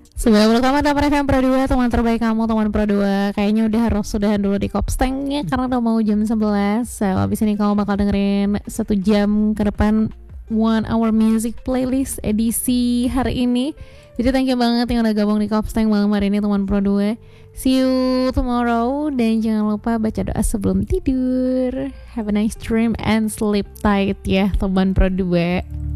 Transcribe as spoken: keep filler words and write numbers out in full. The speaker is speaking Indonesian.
Sebelum pertama dapat F M Pro dua, teman terbaik kamu, teman Pro dua. Kayaknya udah harus sudahan dulu di Kopstengnya karena udah mau jam sebelas. So, abis ini kamu bakal dengerin satu jam ke depan One Hour Music Playlist edisi hari ini. Jadi thank you banget yang udah gabung di Kopsteng malam hari ini, teman Pro dua. See you tomorrow. Dan jangan lupa baca doa sebelum tidur. Have a nice dream and sleep tight ya, teman Pro dua.